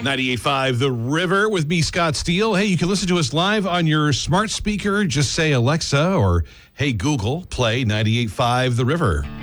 98.5 The River with me, Scott Steele. Hey, you can listen to us live on your smart speaker. Just say Alexa or, hey, Google, play 98.5 The River.